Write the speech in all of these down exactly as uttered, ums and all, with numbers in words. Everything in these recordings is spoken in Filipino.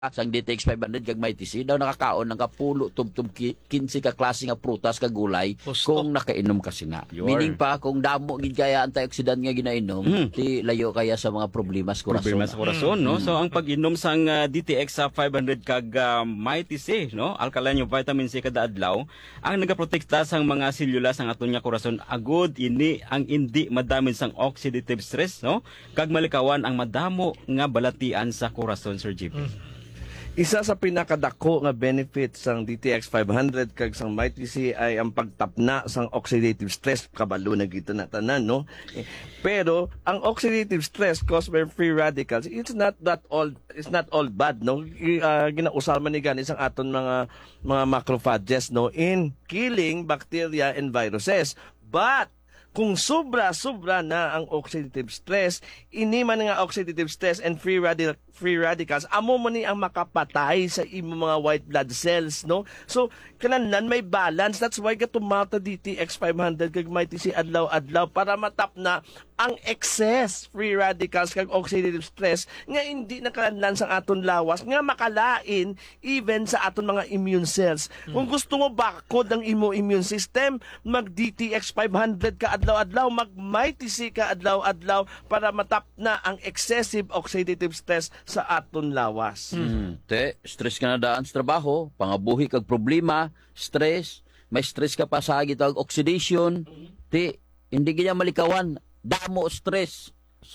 sang D T X five hundred kag may T C daw nakakaon ng kapulo tubtub kinsi ka klase nga prutas kag gulay Gusto. kung nakainom ka sina. Yor. Meaning pa kung damo gid kaya antioxidant nga ginainom, Mm. ti layo kaya sa mga problema sa korason. Problema sa korason, no? So ang pag-inom sang uh, D T X sa five hundred kag uh, may T C, no? Alkaline yung vitamin C kada adlaw, ang nagaprotekta sang mga selula sang aton nga korason agud ini ang hindi madamid sang oxidative stress, no? Kag malikawan ang madamo nga balatian sa korason, Sir J P. Mm. Isa sa pinakadako nga benefits sang D T X five hundred kag sang may T C ay ang pagtapna sang oxidative stress, kabalo na gito na tanan, no? Eh, Pero ang oxidative stress caused by free radicals, it's not that all it's not all bad, no? I- ah, ginausal man ni gani sang aton mga mga macrophages, no, in killing bacteria and viruses. But kung sobra-sobra na ang oxidative stress, ini man nga oxidative stress and free radical free radicals, amo man ni ang makapatay sa imo mga white blood cells, no? So kananan may balance. That's why gatumata D T X five hundred kag may T C adlaw-adlaw para matap na ang excess free radicals kag oxidative stress nga hindi nakalanlan sa aton lawas nga makalain even sa aton mga immune cells. Kung gusto mo bakod ang imo immune system, mag D T X five hundred ka adlaw-adlaw, mag may T C ka adlaw-adlaw para matap na ang excessive oxidative stress sa aton lawas. Hmm. Te, stress ka na daan sa trabaho, pangabuhi kag problema, stress, may stress ka pa sa gitawag oxidation. Te, hindi kanya malikawan, damo stress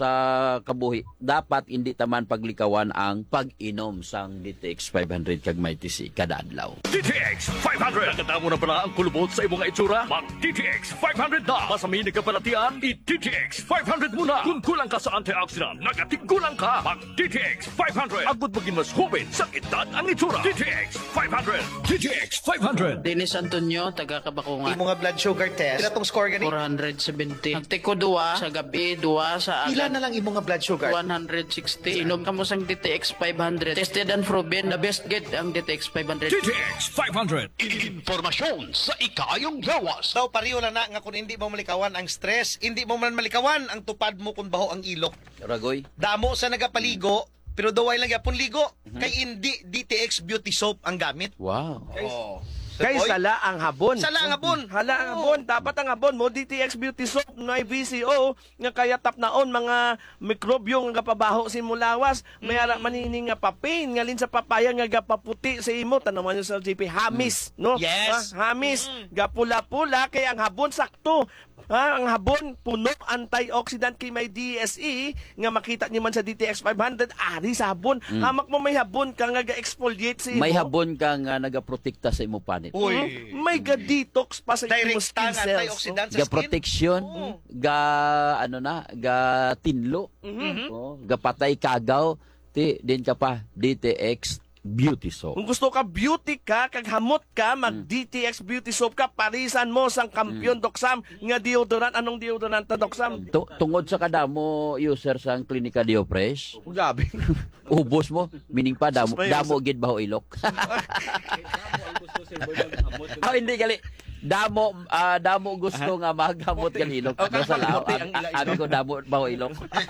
sa kabuhi. Dapat hindi taman paglikawan ang pag-inom sang D T X five hundred kag may T C kada adlaw. D T X five hundred. Nakatamo na pala ang kulubot sa imong itsura? Mag D T X five hundred na. Masamini ka palatian? I-D T X five hundred muna. Kung kulang ka sa antioxidant, nagatigulang ka. Mag D T X five hundred. Agud maging mas hubin sa edad ang itsura. D T X five hundred. D T X five hundred. Dennis Antonio, taga Kabakungan. Imo nga blood sugar test. Ilatong score gani? four seventy. Nagtiko duwa sa gabi, duwa sa Pila na lang imo nga blood sugar? one sixty. Inom ka mo sang D T X five hundred. Tested and proven. The best get ang D T X five hundred. D T X five hundred. Informasyon sa ikayong lawas. Daw pariyo na na nga kung hindi mo malikawan ang stress, hindi mo man malikawan ang tupad mo kung baho ang ilok. Ragoy? Damo sa nagapaligo, pero daway lang yapon ligo. Kay hindi D T X beauty soap ang gamit. Wow. Oh. Kay Boy, sala ang habon. Sala ang habon. Hala ang habon. Dapat ang habon mo, D T X Beauty Soap na V C O, nga kaya tapnaon mga mikrobyo nga pabaho sa imulawas. May ara manini nga papain, nga lin sa papaya nga gapaputi sa imo. Tanaman nyo sa J P, hamis, no? Yes. Ha, hamis, gapula-pula, kaya ang habon sakto. Ha, ang habon, puno, antioxidant kay may D S E, nga makita niyo man sa D T X five hundred, ari sa habon. Hamak mo may habon ka nga ga-exfoliate sa imo. May habon ka nga nagaprotekta sa imo panit. Uy. May ga-detox pa sa Direct imo skin tang cells. antioxidant sa Ga skin. protection, Oo. ga ano na, ga tinlo, oh, ga patay kagaw, ti din ka pa D T X Beauty Soap. Kung gusto ka beauty ka, kag hamot ka, mag D T X Beauty Soap ka, parisan mo sang kampiyon Doxam nga deodorant. Anong deodorant ta Doxam? Tu- tungod sa kadamo user sang Klinika Diofresh, Gabi. ubos mo, meaning pa damo, May- damo gid baho ilok. Oh, hindi gali. Damo ah, damo gusto nga maghamot kan ilok. Okay, Sa lao, puti ang- ang ilok. ano ko damo baho ilok.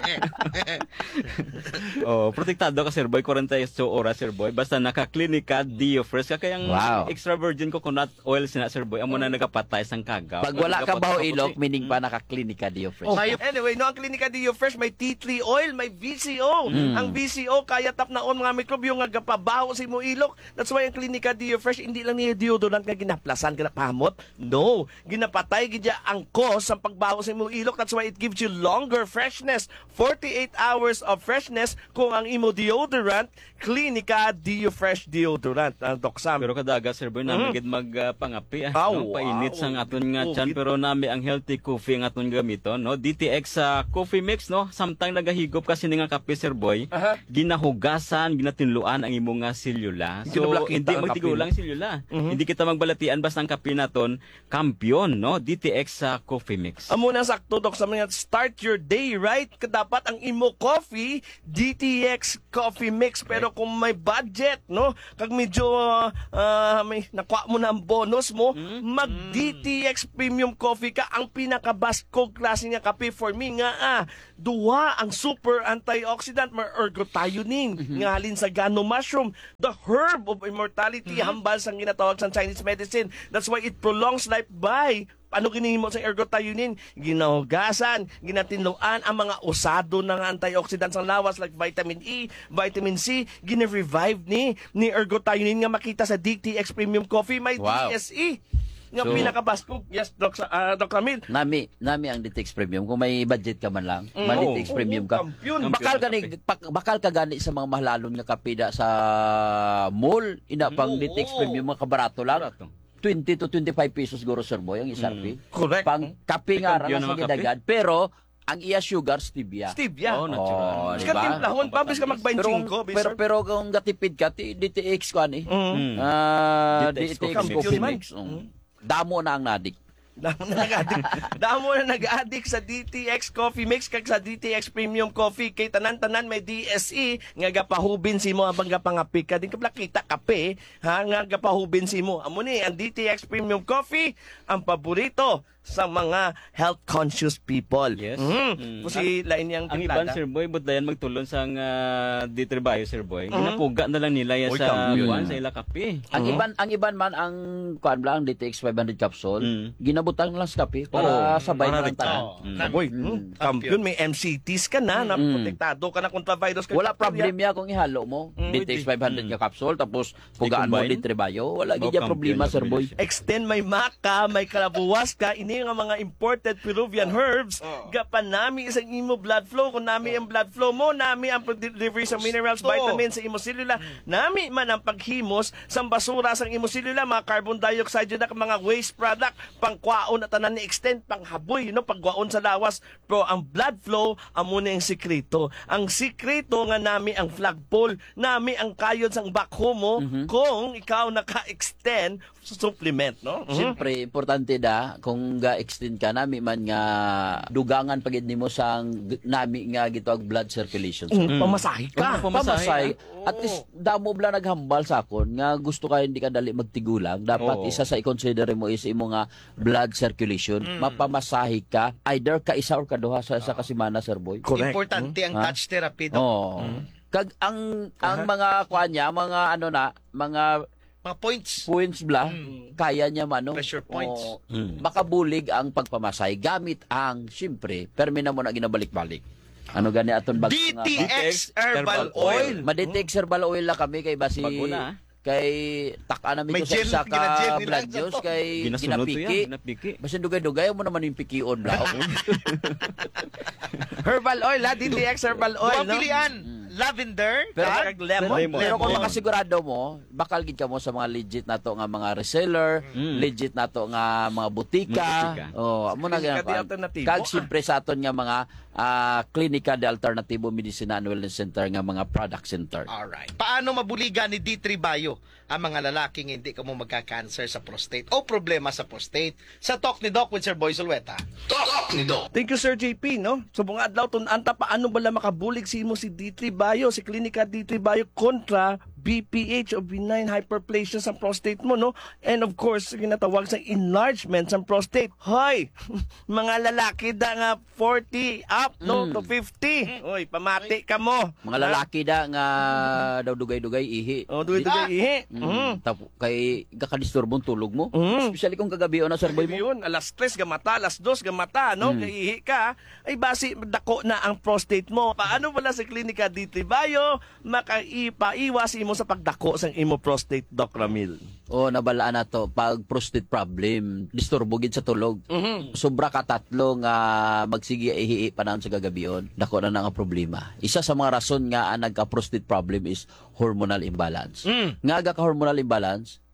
Oh, protektado ka, Sir Boy, forty-eight oras, Sir Boy. Basta naka-klinika Diofresh ka kayang Wow. extra virgin coconut oil sina, Sir Boy. Amo na nagapatay sang kagaw. Pag wala ka baho ilok, Nagaputi. meaning pa naka-Klinika Diofresh. Oh, anyway, no, ang Klinika Dio Fresh may tea tree oil, may V C O. Ang V C O kaya tapnaon mga mikrobyo nga gapabaho sa imo ilok. That's why ang Klinika Dio Fresh hindi lang niya deodorant nga ginaplasan ginapahamot. No, ginapatay gid niya ang cause sa pagbaho sa imo ilok. That's why it gives you longer freshness, forty-eight hours of freshness kung ang imo deodorant Klinika Dio Fresh deodorant. Ang Doxam. Pero kadaga, Sir Boy, namin gid magpangapi. Ah, no? Painit wow. sang aton nga Oh, chan, gid- pero nami ang healthy coffee ang aton gamiton, no? D T X sa coffee mix, no? Samtang nagahigop kasi ni nga kape, Sir Boy, Aha. ginahugasan, ginatinluan ang imo nga selula. So, Ginablakita hindi ang magtigulang selula. Hindi kita magbalatian basta ang kape naton karon kampiyon, no? D T X sa coffee mix. Amo na sakto dok sa mga start your day right. Dapat ang imo coffee D T X coffee mix, pero kung may budget no, kag medyo uh, uh, may nakuha mo na ang bonus mo, mag D T X premium coffee ka, ang pinakabaskog klase nga kape for me nga ah, duha ang super antioxidant may ergothioneine nga halin sa gano mushroom, the herb of immortality, hambal sang ginatawag sa Chinese medicine. That's why it prolongs life by ano ginihimo sa ergothioneine, ginahugasan, ginatinluan ang mga usado ng antioxidants ang lawas like vitamin E, vitamin C, gina-revive ni ni ergothioneine nga makita sa D T X Premium Coffee, may Wow. D S E nga So- pinakabaskog. Yes, Doc, uh, Doc Camille. Nami, nami ang D T X Premium. Kung may budget ka man lang, may D T X Oo, Premium oo, ka. kampiyon. Bakal ka, ni, pak- bakal ka gani sa mga mahalalon nga kapida sa mall, ina pang D T X Oo. Premium, mga kabarato lang. Barato. twenty to twenty-five pesos guro sir boy ang isang fee. Correct. Pang kape nga ra Kampiyon sa ng mga kape. gidagad, pero ang iya sugar stevia. Stevia. Oh, natural. Oh, Mas diba? ka timplahon, pabis ka Pero, mag-benchingko, pero, pero kung gatipid ka, ti- D T X ko ani. Mm. Ah, D T X D T X coffee coffee mix. mix. Mm. Damo na ang nadik. Damo na nag-addict. Damo na nag-addict sa D T X Coffee Mix kag sa D T X Premium Coffee, kay tanan-tanan may D S E nga gapahubin si mo abang gapangapi ka. Di ka pala kita kape ha nga gapahubin si mo. Amo ni ang D T X Premium Coffee ang paborito sa mga health conscious people. Yes. Mhm. Mm. Kasi lain yang Ang iban, timplada. Sir Boy, but dayan magtulon sa uh, D T Bio, Sir Boy. Ginapuga na lang nila yan Oy, sa kampiyon. buwan, sa ila kape. Ang iban ang iban man ang kuan lang D T X five hundred capsule, Mm. ginabutang lang sa kape para Oo, sabay para na ang rin ka. tanan. Mm. Boy, mm. kampiyon, may M C Ts ka na, na protektado ka na kontra virus. kag Wala bacteria. problem ya kung ihalo mo D T X five hundred ka capsule tapos pugaan mo I-combine? D three Bio, wala Oh, gid ya problema kampiyon, sir boy. combination. Extend may maka, may kalabuwas ka, ini nga mga imported Peruvian herbs, gapan nami isang imo blood flow, kung nami ang blood flow mo, nami ang delivery sa minerals, Gusto. vitamins sa imo selula, nami man ang paghimos sa basura sa imo selula, mga carbon dioxide yun na mga waste product, pangkwaon na tanan ni extend, panghaboy, you know, pagwaon sa lawas, pero ang blood flow, amo na yung sikreto. Ang sikreto nga nami ang flagpole, nami ang kayod sang backhoe mo, kung ikaw naka-extend sa supplement, no? Mhm. Siyempre, importante da kung ga-extend ka nami man nga dugangan pagid nimo sang g- nami nga gitawag blood circulation. sir. Mm, pamasahe ka. Mm, pamasahe, Pamasay. At least damo bla naghambal sa akon nga gusto ka hindi ka dali magtigulang. Dapat Oo. isa sa i-consider mo is imo nga blood circulation. Mapamasahe ka either ka isa or kaduha sa isa ka semana sir boy. Correct. Importante ang Ha? touch therapy. Doc. Oo. Kag ang ang mga kuan niya, mga ano na, mga Mga points. points bla, kaya niya man no. Pressure points. Oo. Mm. Makabulig ang pagpamasay gamit ang siyempre, permi na mo na ginabalik-balik. Ano gani aton bag D nga T pa? X Herbal Herbal Oil. Madetect herbal oil lang kami kay basi Bago na, ah. kay taka namin May ko sa gel, isa ginagel ka nila blood sa juice to. kay Ginasunod to ginapiki. yan, ginapiki. Basta dugay-dugay mo naman yung pikion bla. Herbal oil, ha? D T X herbal oil, Duwang no? pilihan. Lavender. Pero, kag kag lemon. pero, pero kung Lemon. makasigurado mo, bakal gid ka mo sa mga legit nato nga mga reseller, Mm. legit nato nga mga butika. Mga butika. Oh, amo na Klinika ganyan. de alternatibo. Kag siyempre sa aton nga mga ah, Klinika de Alternatibo Medicina and Wellness Center nga mga product center. Alright. Paano mabuligan ni D three Bio ang mga lalaking hindi ka mo magka-cancer sa prostate o problema sa prostate? Sa Talk ni Doc with Sir Boy Zulweta. Talk ni Doc. Thank you, Sir J P, no? So, mga adlaw, tunanta, paano bala makabulig si mo si D three Bio, si Klinika D three Bio kontra B P H o benign hyperplasia sa prostate mo, no? And of course, ginatawag sa enlargement sa prostate. Hoy, mga lalaki da nga forty up, no? To fifty. Hoy, pamati ka mo. Mga lalaki da nga daw dugay-dugay ihi. Oh, duwi-duwi ihi. Mm. Mm. Tapo, kay kakadisturbong tulog mo. Mm. Especially kung kagabi o na sir boy mo. Yun, alas tres gamata, alas dos gamata, no? Mm. Kay ihi ka, ay basi dako na ang prostate mo. Paano wala sa Klinika D three Bio makaipaiwas imo sa pagdako sa imo prostate, Doc Ramil? O nabalaan na to pag prostate problem, disturbo gid sa tulog. Sobra ka tatlo nga magsige ihi panahon sa gagabion. Dako na na nga problema. Isa sa mga rason nga ang nagka prostate problem is hormonal imbalance. Nga aga ka hormonal imbalance,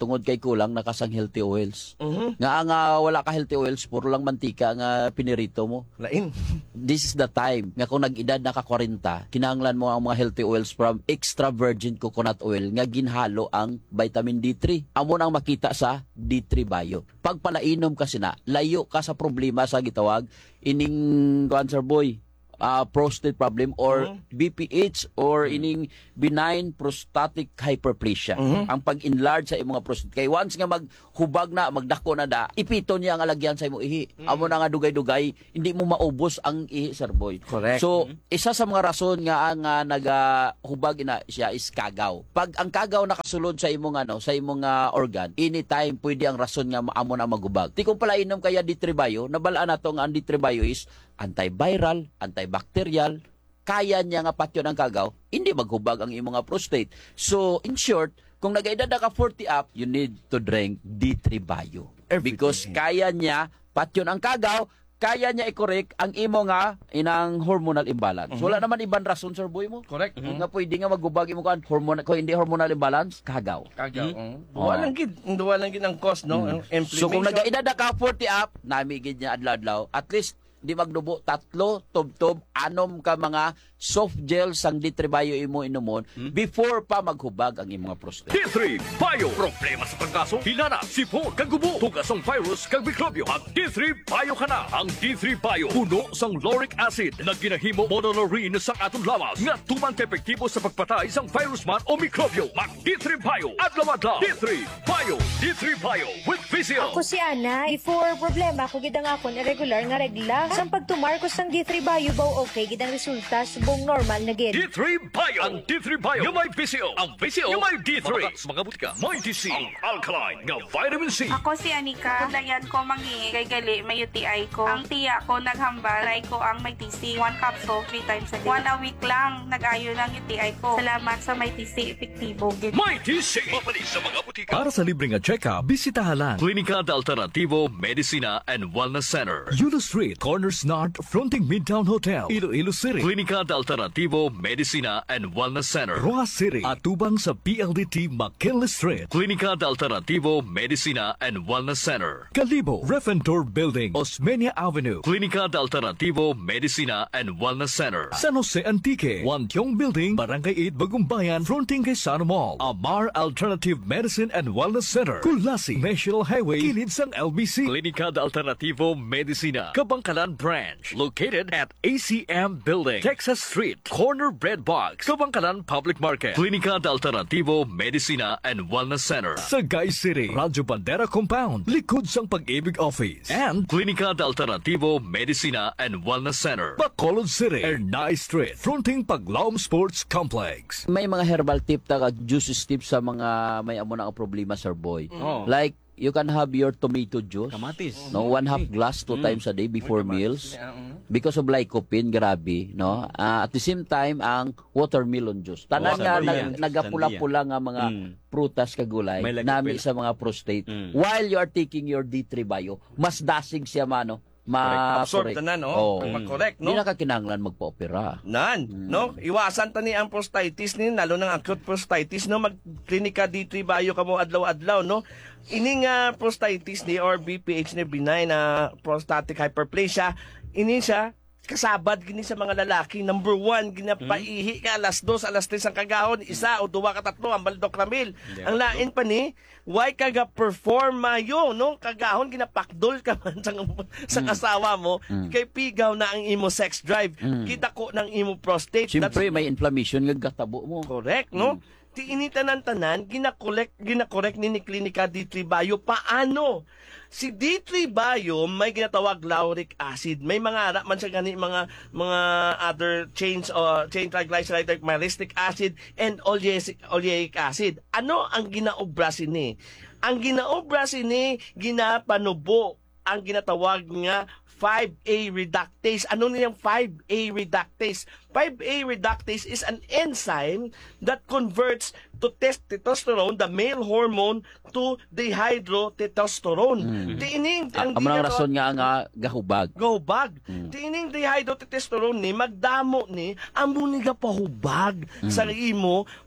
tungod kay kulang nakasang healthy oils. Mhm. Nga nga wala ka healthy oils, puro lang mantika nga pinirito mo. Lain. This is the time nga kung nag-edad na ka forty, kinahanglan mo ang mga healthy oils from extra virgin coconut oil nga ginhalo ang vitamin D three. Amo nang makita sa D three Bio. Pag palainom kasi na, layo ka sa problema sa gitawag ining cancer boy. Uh, prostate problem or B P H or ining benign prostatic hyperplasia. Ang pag-enlarge sa imong prostate. Kay once nga maghubag na, magdako na da, ipito niya ang alagyan sa imong ihi. Amo na nga dugay-dugay, hindi mo maubos ang ihi, sir boy. Correct. So, isa sa mga rason nga ang uh, nagahubag ina siya is kagaw. Pag ang kagaw nakasulod sa imong ano, sa imong uh, organ, anytime pwede ang rason nga amo na magubag. Ti kung pala inom kaya D three Bio, nabalaan nato nga ang D three Bio is antiviral, antibacterial, kaya niya nga patyon ang kagaw, hindi maghubag ang imong nga prostate. So, in short, kung nag-edad na ka forty up, you need to drink D three Bio. Because kaya niya patyon ang kagaw, kaya niya i-correct ang imo nga inang hormonal imbalance. Wala naman ibang rason, sir boy mo. Correct. Nga pwede nga maghubag imo kan hormone ko hindi hormonal imbalance, kagaw. Kagaw. Mm. Duwa lang gid, duwa lang gid ang cause, no? Ang inflammation. So kung nag-edad na ka forty up, nami gid niya adlaw-adlaw, at least di magdubo tatlo tubtob anom ka mga soft gel sang D three Bio imo inumon before pa maghubag ang imong prostate. D three Bio. Problema sa pagkaso, hinana, sipon, kagubo, tugas ang virus, kag mikrobyo. Ang D three Bio ka na. Ang D three Bio, puno sang lauric acid na ginahimo monolaurin sang atong lawas nga tuman ka epektibo sa pagpatay sang virus man o mikrobyo. Mag D three Bio. Adlaw-adlaw. D three Bio. D three Bio with Physio. Ako si Ana, before problema ko gidang akon irregular nga regla. Sang pagtumarkos sang D three Bio baw okay gidang resulta subong normal na gid. D three Bio. Ang D three Bio. Yung may Physio. Ang Physio. Yung may D three. Mga butika. May D C. Ang alkaline nga vitamin C. Ako si Anika. Kulayan ko mangi kay gali may U T I ko. Ang tiya ko naghambal. Try ko ang may T C. One capsule, three times a day. One a week lang. Nag-ayo ng U T I ko. Salamat sa may T C. Epektibo gid. May D C. Mapalis sa mga butika. Para sa libreng check-up, bisitahan lang Klinika de Alternativo Medicina and Wellness Center. Yulo Street, Corners North, fronting Midtown Hotel, Iloilo City. Klinika de Alternativo Medicina and Wellness Center. Rojas City, atubang sa P L D T McKinley Street. Klinika de Alternativo Medicina and Wellness Center. Kalibo, Refentor Building, Osmeña Avenue. Klinika de Alternativo Medicina and Wellness Center. San Jose Antique, Wantiong Building, Barangay eight, Bagumbayan, fronting kay Sano Mall. Amar Alternative Medicine and Wellness Center. Kulasi, National Highway, kilid sang L B C. Klinika de Alternativo Medicina, Kabangkalan Branch, located at A C M Building, Texas Street, Corner Bread Box, Kabangkalan Public Market. Klinika de Alternativo Medicina and Wellness Center. Sagay City, Radyo Bandera Compound, likod sang Pag-ibig Office. And Klinika de Alternativo Medicina and Wellness Center, Bacolod City, Ernai Street, fronting Paglaom Sports Complex. May mga herbal tip ta kag juices tip sa mga may amo na ang problema, sir boy. Oh. Like you can have your tomato juice. Kamatis. No, one half glass two times a day before meals. Because of lycopene, grabe, no? Ah, at the same time ang watermelon juice. Tanan Oh, nga sandiya. nag, nagapula-pula nga mga Mm. prutas kagulay May nami lycopene. sa mga prostate. Mm. While you are taking your D three Bio, mas dasig siya mano. Ma Absorb correct. tanan, no? Oo. Pag mag-correct, no? Hindi na ka kinahanglan magpa-opera. Nan, no? Iwasan tani ang prostatitis ni lalo ng acute prostatitis, no? Mag-klinika D three Bio ka mo adlaw-adlaw, no? Ining uh, prostatitis ni or B P H ni benign na prostatic hyperplasia, ini siya kasabad gini sa mga lalaki. Number one, ginapaihi ka alas dos, alas tres ang kagahon, isa o duwa ka tatlo ang baldok ramil. Ang lain pa ni, why kaga perform mayo, no? Kagahon ginapakdol ka man sa, sa kasawa mo, kay pigaw na ang imo sex drive. Kita ko ng imo prostate. Siyempre may inflammation nga gatabo mo. Correct, no? Ti initanan-tanan, ginakolek, ginakorek ni ni Klinika D three Bio. Paano? Si D three Bio may ginatawag lauric acid. May mga ara man siya gani mga mga other chains or chain triglyceride like myristic acid and oleic, oleic acid. Ano ang ginaobra sini? Ang ginaobra sini ginapanubo ang ginatawag nga five A reductase. Ano niyang five A reductase? five A reductase is an enzyme that converts to testosterone, the male hormone, to dihydrotestosterone. Mm. Tiining Ang mga rason nga nga gahubag. Gahubag. Mm. Tiining dihydrotestosterone ni magdamo ni amo ni ga pahubag Mm. sa imo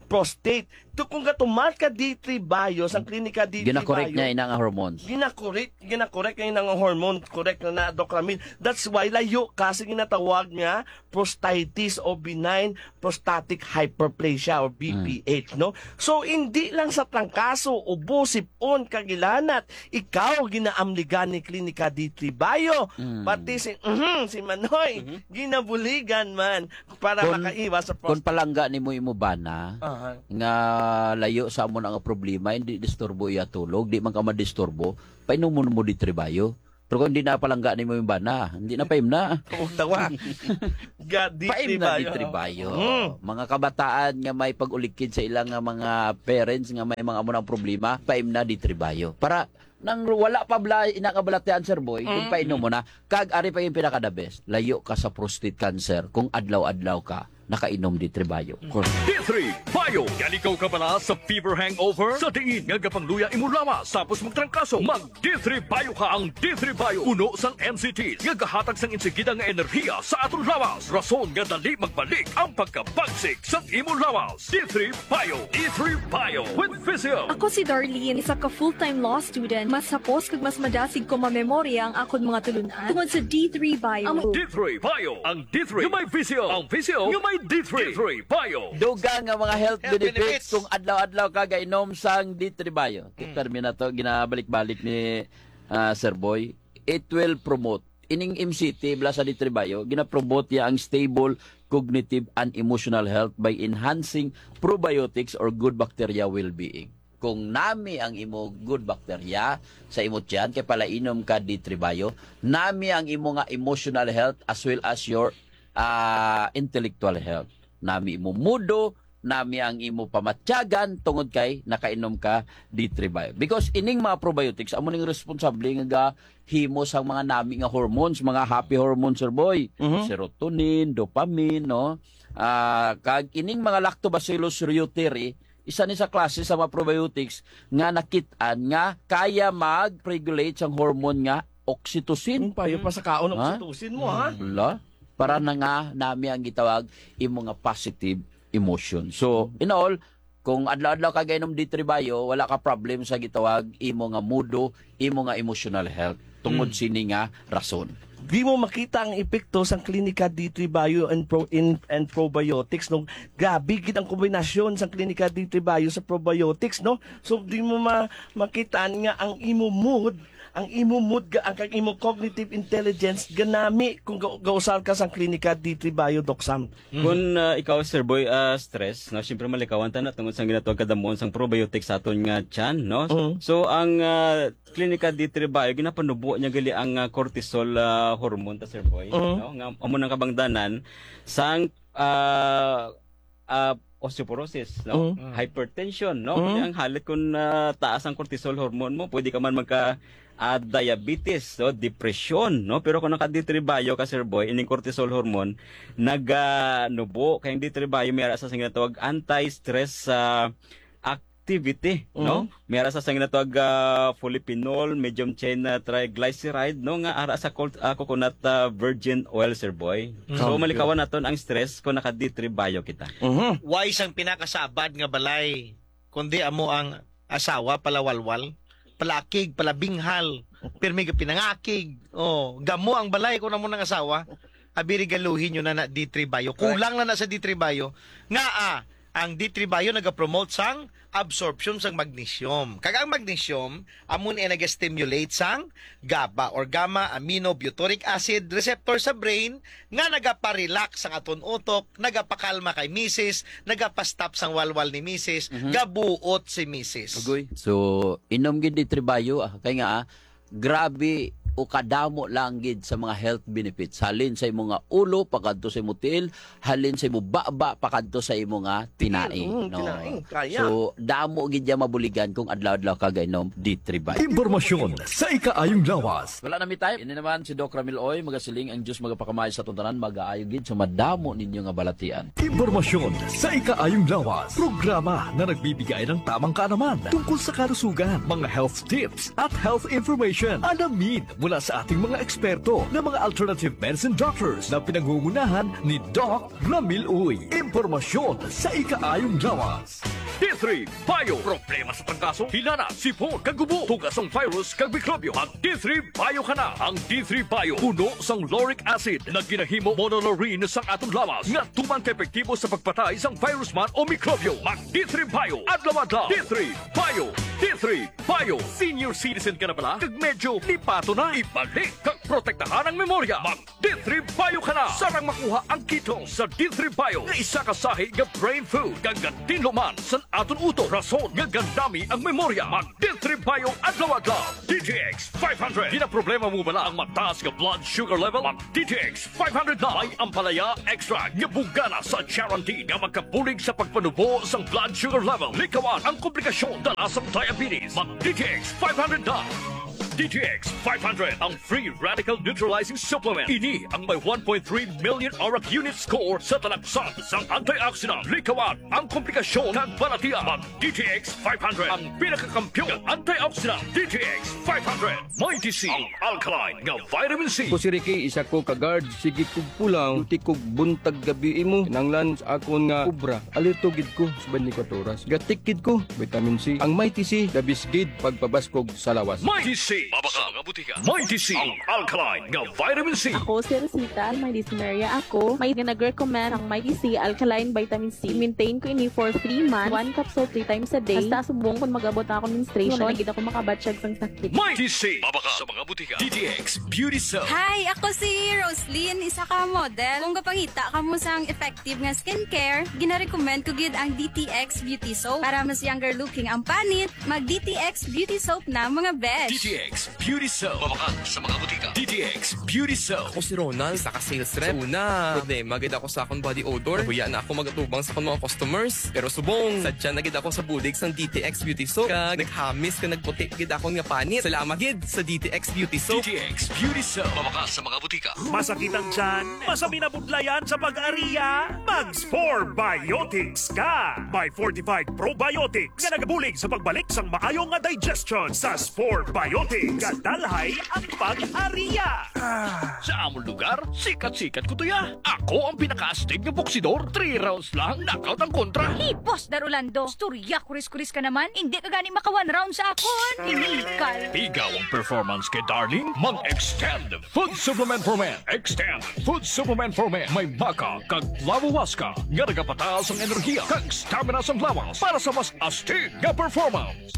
prostate. To kung gatumar ka D three Bio sa klinika D three Gina-correct Bio, niya ina nga hormones. ginakorek, ginakorek ngayon ng hormone, correct na na Docramine. That's why layo kasi ginatawag nga prostatitis o benign prostatic hyperplasia or B P H, no? So hindi lang sa trangkaso, ubo, sipon, kagilanat, ikaw ginaamligan ni klinika D three Bio. Pati si mhm, si Manoy ginabuligan man para Kung- makaiwas sa Kung prostate. palangga ni mo imo bana, Aha. nga layo sa mo nga problema, hindi disturbo iya tulog, di man ka madisturbo, painom mo mo di tribayo. Pero kung hindi na palangga ni mo yung bana, hindi na paim na. Oh, tawa. God, D Paim three na di Bio. tribayo. Mm. Mga kabataan nga may pag-ulikid sa ilang nga mga parents nga may mga amo ng problema, paim na di tribayo. Para nang wala pa bla inakabalatian sir boy, kung painom mo na, kag ari pa yung pinaka the best. Layo ka sa prostate cancer kung adlaw-adlaw ka nakainom di tribayo. D three Bio. Yan ikaw ka pala sa fever hangover? Sa diin nga gapangluya imo lawas tapos magtrangkaso. Mag D three Bio ka ang D three Bio. Uno sang M C Ts nga gahatag sang insigida nga enerhiya sa aton lawas. Rason nga dali magbalik ang pagkabagsik sang imo lawas. D three Bio. D three Bio with Physio. Ako si Darlene, isa ka full-time law student. Mas hapos kag mas madasig ko mamemorya ang akon mga tulunan tungod sa D three Bio. Ang D three Bio. Ang D three nga may Physio. Ang Physio nga may D three. D three Bio. Dugang nga mga health, Health benefits, benefits. kung adlaw-adlaw ka gainom sang D three Bio. Mm. Termi na to, ginabalik-balik ni ah, Sir Boy. It will promote. Ining M C T, bla sa D three Bio, ginapromote ya ang stable cognitive and emotional health by enhancing probiotics or good bacteria well-being. Kung nami ang imo good bacteria sa imo tiyan, kay pala inom ka D three Bio, nami ang imo nga emotional health as well as your uh, intellectual health. Nami imo mudo, nami ang imo pamatyagan tungod kay nakainom ka D three Bio. Because ining mga probiotics amo ning responsable nga himo sa mga nami nga hormones, mga happy hormones sir boy. Serotonin, dopamine, no? Ah, kag ining mga lactobacillus reuteri, isa ni sa klase sa mga probiotics nga nakit-an nga kaya mag-regulate sang hormone nga oxytocin. Yung payo pa sa kaon, Ha? oxytocin mo, ha? Wala. Para na nga nami ang gitawag imo nga positive emotion. So, in all, kung adlaw-adlaw ka gainom D three Bio, wala ka problem sa gitawag imo nga mudo, imo nga emotional health tungod sini nga rason. Di mo makita ang epekto sa klinika D three Bio and, pro, in, and probiotics. No? Grabe, gid ang kombinasyon sa klinika D three Bio sa probiotics. No? So, di mo ma, makita nga ang imo mood, ang imo mood, ga- ang kang imo cognitive intelligence, ganami kung ga- gausal ka sa klinika D three Bio, Doc Sam. Kung uh, ikaw, Sir Boy, uh, stress, no, siyempre malikawan ta na tungod sa ginatawag kadamon sang probiotics sa aton nga tiyan, no? Mhm. So, ang uh, klinika D three Bio, ginapanubo niya gali ang uh, cortisol uh, hormone ta, Sir Boy, Mhm. no? Nga amo nang kabangdanan sang uh, uh, osteoporosis, no? Hypertension, no? Mhm. Kaya ang halit kung uh, taas ang cortisol hormone mo, pwede ka man magka uh, diabetes, no? Depression, no? Pero kung naka D three Bio ka, Sir Boy, ining cortisol hormone, nag-nubo, kaya D three Bio, may ara sa singatawag anti-stress uh, activity, no? May ara sa singatawag uh, polyphenol, medium chain uh, triglyceride, no? Nga ara sa col- uh, coconut uh, virgin oil, Sir Boy. So, malikawan naton ang stress kung naka D three Bio kita. Mhm. Wise ang pinakasabad nga balay, kundi amo ang asawa palawalwal, palakig, palabinghal, pirmi ka pinangakig. Oh, gamo ang balay kung namo ng asawa. Abiri galuhin nyo na na D three Bio. Kulang na na sa D three Bio. Nga ah, ang D three Bio nagapromote sang absorption sang magnesium. Kag ang magnesium amon ay nag-stimulate sang GABA or gamma aminobutyric acid receptor sa brain nga nagapa-relax sang aton utok, nagapakalma kay misis, nagapa-stop sang walwal ni misis, gabuot si misis. Agoy. So, inom gid D three Bio, ah, kay nga ah, grabe o kadamo lang gid sa mga health benefits. Halin sa imo nga ulo pakadto sa imo tiil, halin sa imo baba pakadto sa imo nga tinai. Mm, no? tinai, kaya. So, damo gid ya mabuligan kung adlaw-adlaw ka gainom D three Bio. Impormasyon sa ikaayong lawas. Wala na mi time. Ini naman si Doc Ramil Oy, magasiling ang Dios magapakamay sa tuntanan, mag-aayo gid sa madamo ninyo nga balatian. Impormasyon sa ikaayong lawas. Programa na nagbibigay ng tamang kaalaman tungkol sa kalusugan, mga health tips at health information. Alamin mula sa ating mga eksperto na mga alternative medicine doctors na pinangungunahan ni Doc Ramil Uy. Impormasyon sa ikaayong lawas. D three Bio. Problema sa trangkaso, hinana, sipon, kagubo, tugas ang virus, kag mikrobyo. Mag D three Bio ka na. Ang D three Bio, puno sang lauric acid na ginahimo monolaurin sa atong lawas nga tumang epektibo sa pagpatay sang virus man o mikrobyo. Mag D three Bio. Adlaw-adlaw. D three Bio. D three Bio. Senior citizen ka na pala? Kag medyo lipato na. Ibalik kag protektahan ang memorya. Mag D three Bio ka na. Sarang makuha ang kito sa D three Bio nga isa ka sahi nga brain food kag tinluman sa aton uto. Rason nga gandami ang memorya. Mag D three Bio adlaw-adlaw. D T X five hundred. Di na problema mo bala ang mataas nga blood sugar level? Mag D T X five hundred na. May ampalaya extra nga bugana sa guarantee nga magkapulig sa pagpanubo sa blood sugar level. Likawan ang komplikasyon dala sa diabetes. Mag D T X five hundred na. D T X five hundred, ang free radical neutralizing supplement. Ini ang may one point three million auric unit score sa talaksan sa antioxidant. Likawan ang komplikasyon ng balatian. Mag D T X five hundred, ang pinakakampyon ng antioxidant. D T X five hundred. May T C, ang alkaline nga vitamin C. Ko si Ricky, isa ko kagard, sige kog pulang, ulti kog buntag gabi imo, nanglan sa akon nga kubra, alito gid ko sa bani oras. Gatikid ko, vitamin C. Ang May T C, dabis gid pagpabaskog sa lawas. May T C, babaka nga butika. May T C, ang alkaline nga vitamin C. Ako si Rosita, may dysphoria ako. May nag-recommend ang Mighty C Alkaline Vitamin C. Maintain ko ini for three months, one capsule three times a day. Basta subong kung mag-abot na ako menstruation, nagid ako makabatsyag sang sakit. May T C, babaka sa mga butika. D T X Beauty Soap. Hi, ako si Roslyn, isa ka model. Kung kapangita ka mo sang effective nga skincare, gina-recommend ko gid ang D T X Beauty Soap. Para mas younger looking ang panit, mag D T X Beauty Soap na mga besh. D T X Beauty Soap. Babaka sa mga butika. D T X Beauty Soap. Ako si Ronald, isa ka sales rep. Una, problema gid ako sa akong body odor. Huya na ako magatubang sa akong mga customers. Pero subong, sadya na gid ako sa bulig sang D T X Beauty Soap. Kag naghamis ka nagputi gid ako nga panit. Salamat gid sa D T X Beauty Soap. D T X Beauty Soap. Babaka sa mga butika. Masakit ang tiyan? Masami na budlayan sa pag-ariya? Mag-Spore Biotics ka! By Fortified Probiotics nga nagabulig sa pagbalik sang maayong nga digestion sa Spore Biotics. Kadalhay ang pag-ariya! Sa among lugar, sikat-sikat ko to ya. Ako ang pinaka-astig ng boksidor. Three rounds lang, knockout ang kontra. Hipos, Darolando. Storya, kuris-kuris ka naman. Hindi ka gani maka one round sa akon. Inikal. Ikaw ang performance kay Darling. Mag-extend food supplement for men. Extend food supplement for men. May maka kag lawawaska nga nagapataas ang enerhiya kag stamina sa lawas para sa mas astig nga performance.